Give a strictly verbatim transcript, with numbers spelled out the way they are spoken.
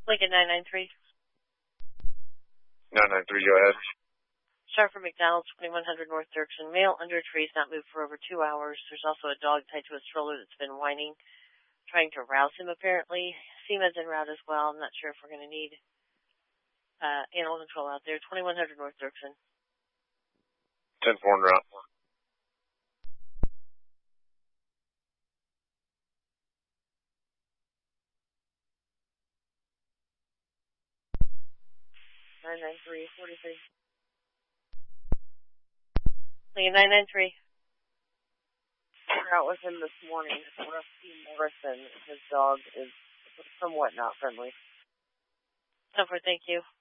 Lincoln nine nine three. nine nine three, go ahead. Sharp from McDonald's, twenty-one hundred North Dirksen. Male under a tree has not moved for over two hours. There's also a dog tied to a stroller that's been whining, trying to rouse him apparently. SEMA's en route as well. I'm not sure if we're going to need uh, animal control out there. twenty-one hundred North Dirksen. ten four en route. nine nine three, forty-three. Lincoln nine nine three. We're out with him this morning. Rusty Morrison. His dog is somewhat not friendly. Over, thank you.